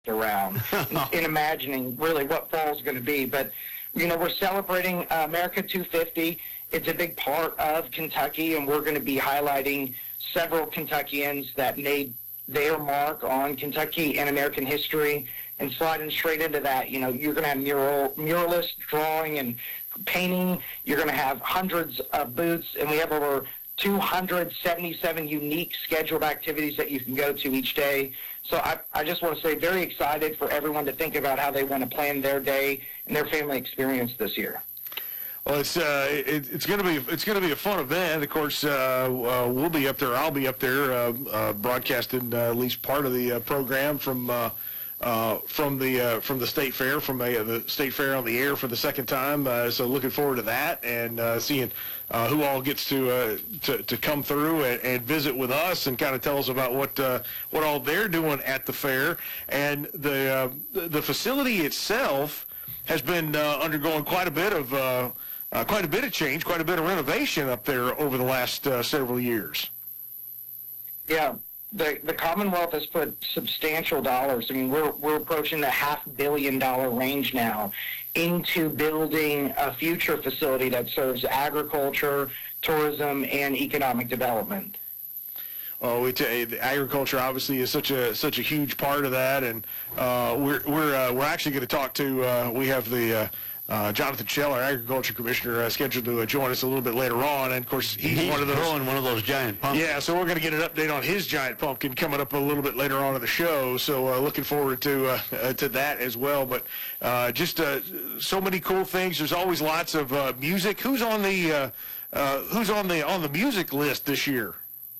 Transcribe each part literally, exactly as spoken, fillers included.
around in imagining really what fall is going to be. But, you know, we're celebrating uh, America two fifty. It's a big part of Kentucky, and we're going to be highlighting several Kentuckians that made their mark on Kentucky and American history. And sliding straight into that, you know, you're going to have mural, muralists drawing and painting. You're going to have hundreds of booths, and we have over two hundred seventy-seven unique scheduled activities that you can go to each day. So I, I just want to say very excited for everyone to think about how they want to plan their day and their family experience this year. Well, it's uh, it, it's going to be it's going to be a fun event. Of course, uh, uh, we'll be up there. I'll be up there uh, uh, broadcasting uh, at least part of the uh, program from uh, uh, from the uh, from the state fair, from the, uh, the state fair on the air for the second time. Uh, so looking forward to that and uh, seeing uh, who all gets to, uh, to to come through and, and visit with us and kind of tell us about what uh, what all they're doing at the fair. And the uh, the, the facility itself has been uh, undergoing quite a bit of uh, uh, quite a bit of change, quite a bit of renovation up there over the last uh, several years. Yeah, the the Commonwealth has put substantial dollars. I mean, we're we're approaching the half billion dollar range now into building a future facility that serves agriculture, tourism, and economic development. Oh, we t- the agriculture obviously is such a such a huge part of that, and uh, we're we're uh, we're actually going to talk to. Uh, we have the. Uh, Uh, Jonathan Schell, our agriculture commissioner, uh, scheduled to uh, join us a little bit later on, and of course he's, he's one of those growing one of those giant pumpkins. Yeah, so we're going to get an update on his giant pumpkin coming up a little bit later on in the show. So uh, looking forward to uh, uh, to that as well. But uh, just uh, so many cool things. There's always lots of uh, music. Who's on the uh, uh, Who's on the on the music list this year?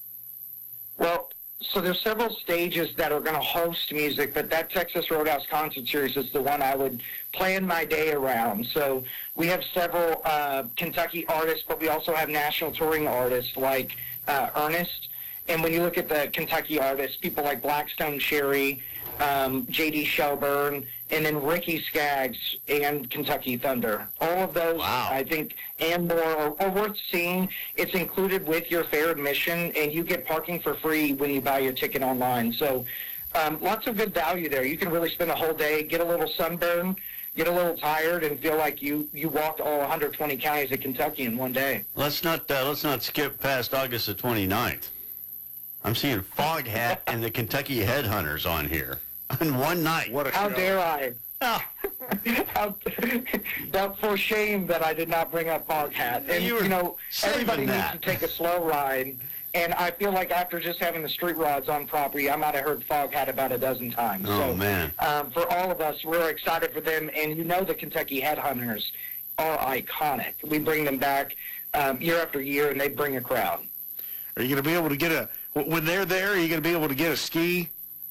Well, so there's several stages that are going to host music, but that Texas Roadhouse Concert Series is the one I would plan my day around. So we have several uh, Kentucky artists, but we also have national touring artists like uh, Ernest. And when you look at the Kentucky artists, people like Blackstone Cherry, um, J D Shelburne, and then Ricky Skaggs and Kentucky Thunder. All of those, wow. I think, and more are, are worth seeing. It's included with your fair admission, and you get parking for free when you buy your ticket online. So um, lots of good value there. You can really spend a whole day, get a little sunburn, get a little tired, and feel like you, you walked all one hundred twenty counties of Kentucky in one day. Let's not uh, let's not skip past August the twenty-ninth. I'm seeing Foghat and the Kentucky Headhunters on here on one night. What a How show. dare I? Oh. How, that for shame that I did not bring up Foghat. And, You were you know, everybody saving needs that. to take a slow ride. And I feel like after just having the street rods on property, I might have heard Foghat about a dozen times. Oh, so, man. Um, for all of us, we're excited for them. And you know the Kentucky Headhunters are iconic. We bring them back um, year after year, and they bring a crowd. Are you going to be able to get a when they're there? Are you going to be able to get a ski?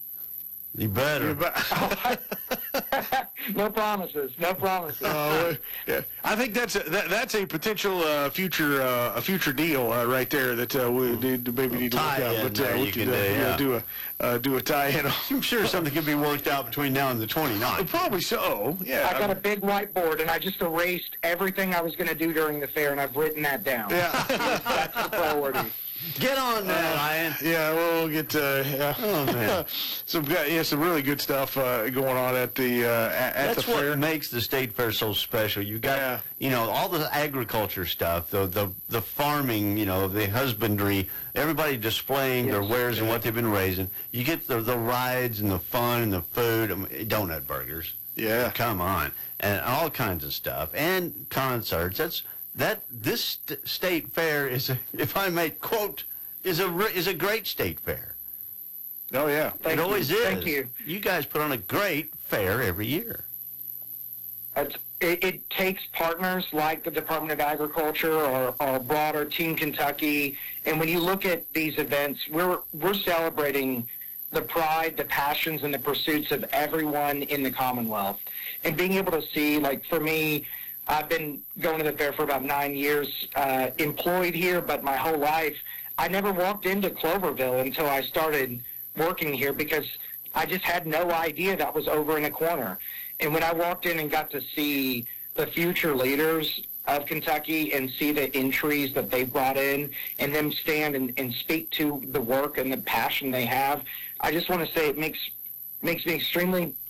You better. No promises. No promises. Uh, yeah. I think that's a, that, that's a potential uh, future uh, a future deal uh, right there that uh, we need, maybe need to look Tie-in out. But there uh, we you could can uh, do, yeah, yeah. do a uh, do a tie-in. I'm sure something can be worked out between now and the twenty-ninth. Probably so. Yeah. I got a big whiteboard, and I just erased everything I was going to do during the fair, and I've written that down. Yeah. That's the priority. Get on that, Ryan. Yeah, we'll get uh, yeah. Oh, man. some yeah, some really good stuff uh, going on at the uh, at, at That's the fair. what makes the state fair so special. You got, Yeah. you know, all the agriculture stuff, the the the farming, you know, the husbandry, everybody displaying their Yes. wares and what they've been raising. You get the the rides and the fun and the food, I mean, donut burgers. Yeah. Come on, and all kinds of stuff and concerts. That's that. This st- state fair is, a, if I may quote, is a re- is a great state fair. Oh yeah. Thank it you. always is. Thank you. You guys put on a great fair every year. It's, it, it takes partners like the Department of Agriculture or, or broader Team Kentucky, and when you look at these events, we're we're celebrating the pride, the passions, and the pursuits of everyone in the Commonwealth, and being able to see, like for me, I've been going to the fair for about nine years, uh, employed here, but my whole life, I never walked into Cloverville until I started working here because I just had no idea that was over in a corner. And when I walked in and got to see the future leaders of Kentucky and see the entries that they brought in and them stand and, and speak to the work and the passion they have, I just want to say it makes makes me extremely